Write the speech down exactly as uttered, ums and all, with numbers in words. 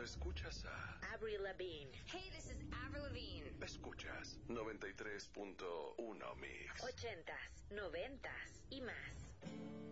Escuchas a Avril Lavigne. Hey, this is Avril Lavigne. Escuchas noventa y tres punto uno Mix. Ochentas, noventas y más.